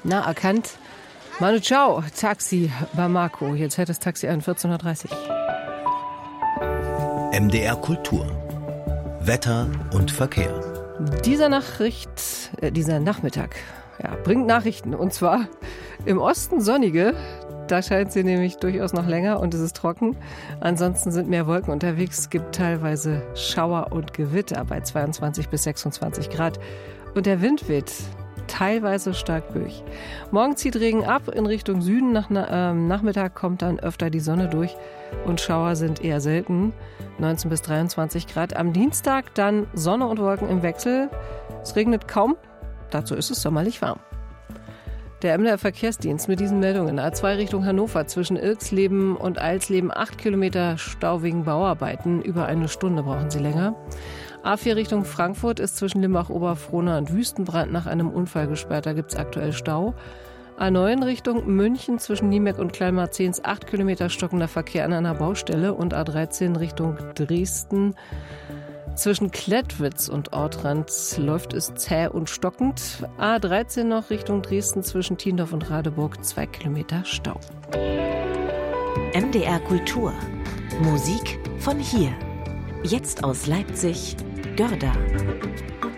Na, erkannt. Manu Chao, Taxi Bamako. Jetzt hält das Taxi an 14:30 Uhr. MDR Kultur. Wetter und Verkehr. Dieser Nachmittag bringt Nachrichten. Und zwar im Osten sonnige. Da scheint sie nämlich durchaus noch länger und es ist trocken. Ansonsten sind mehr Wolken unterwegs. Es gibt teilweise Schauer und Gewitter bei 22 bis 26 Grad. Und der Wind weht teilweise stark durch. Morgen zieht Regen ab in Richtung Süden. Nach Nachmittag kommt dann öfter die Sonne durch und Schauer sind eher selten. 19 bis 23 Grad. Am Dienstag dann Sonne und Wolken im Wechsel. Es regnet kaum. Dazu ist es sommerlich warm. Der MDR Verkehrsdienst mit diesen Meldungen. A2 Richtung Hannover zwischen Ilksleben und Alsleben 8 Kilometer Stau wegen Bauarbeiten. Über eine Stunde brauchen Sie länger. A4 Richtung Frankfurt ist zwischen Limbach-Oberfrohna und Wüstenbrand nach einem Unfall gesperrt. Da gibt es aktuell Stau. A9 Richtung München zwischen Niemeck und Kleinmarzens 8 Kilometer stockender Verkehr an einer Baustelle. Und A13 Richtung Dresden zwischen Klettwitz und Ortrand läuft es zäh und stockend. A13 noch Richtung Dresden zwischen Tiendorf und Radeburg 2 Kilometer Stau. MDR Kultur. Musik von hier. Jetzt aus Leipzig, Görda.